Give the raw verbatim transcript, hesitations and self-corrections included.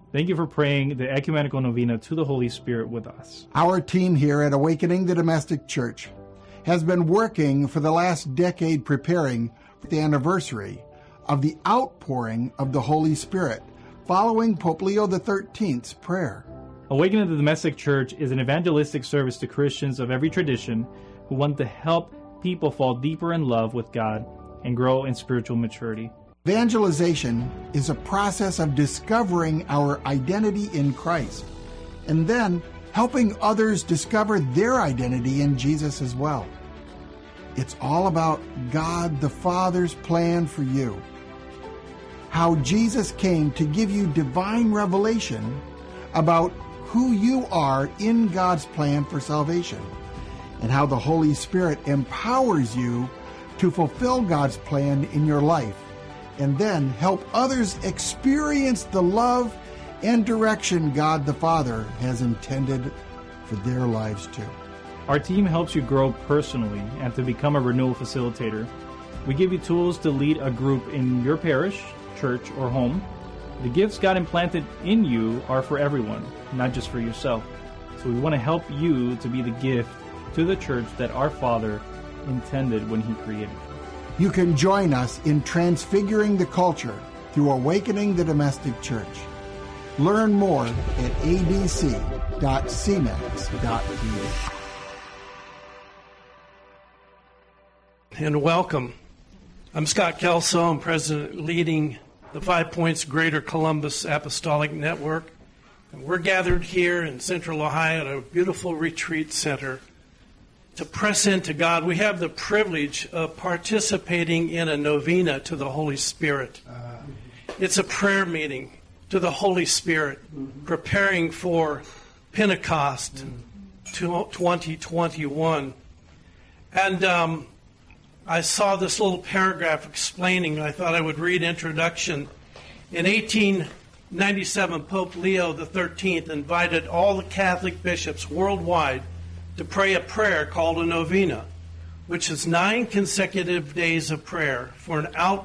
Thank you for praying the Ecumenical Novena to the Holy Spirit with us. Our team here at Awakening the Domestic Church has been working for the last decade preparing for the anniversary of the outpouring of the Holy Spirit following Pope Leo the thirteenth's prayer. Awakening the Domestic Church is an evangelistic service to Christians of every tradition who want to help people fall deeper in love with God and grow in spiritual maturity. Evangelization is a process of discovering our identity in Christ and then helping others discover their identity in Jesus as well. It's all about God the Father's plan for you. How Jesus came to give you divine revelation about who you are in God's plan for salvation, and how the Holy Spirit empowers you to fulfill God's plan in your life, and then help others experience the love and direction God the Father has intended for their lives too. Our team helps you grow personally and to become a renewal facilitator. We give you tools to lead a group in your parish, church, or home. The gifts God implanted in you are for everyone, not just for yourself. So we want to help you to be the gift to the church that our Father intended when He created. You can join us in transfiguring the culture through Awakening the Domestic Church. Learn more at a d c dot c m e x dot p a. And welcome. I'm Scott Kelso. I'm president leading the Five Points Greater Columbus Apostolic Network. And we're gathered here in Central Ohio at a beautiful retreat center to press into God. We have the privilege of participating in a novena to the Holy Spirit. It's a prayer meeting to the Holy Spirit, preparing for Pentecost twenty twenty-one. And um, I saw this little paragraph explaining, I thought I would read introduction. In eighteen ninety-seven, Pope Leo the thirteenth invited all the Catholic bishops worldwide to pray a prayer called a novena, which is nine consecutive days of prayer for an out